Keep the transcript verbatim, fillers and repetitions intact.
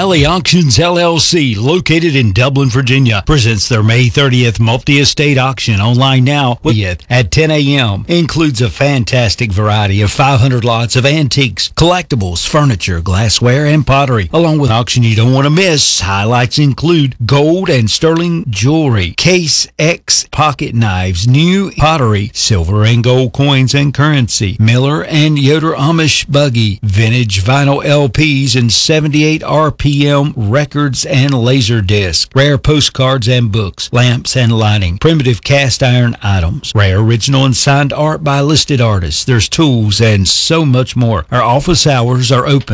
Valley Auctions L L C, located in Dublin, Virginia, presents their May thirtieth multi-estate auction online now at ten a.m. Includes a fantastic variety of five hundred lots of antiques, collectibles, furniture, glassware, and pottery. Along with an auction you don't want to miss, highlights include gold and sterling jewelry, Case X pocket knives, new pottery, silver and gold coins and currency, Miller and Yoder Amish buggy, vintage vinyl L Ps and seventy-eight R P M records and laser discs, rare postcards and books, lamps and lighting, primitive cast iron items, rare original and signed art by listed artists. There's tools and so much more. Our office hours are open